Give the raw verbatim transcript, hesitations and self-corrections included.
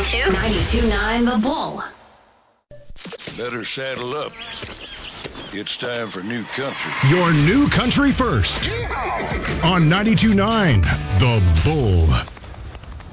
ninety-two? ninety-two point nine The Bull. Better saddle up. It's time for New Country. Your new country first. On ninety-two point nine The Bull.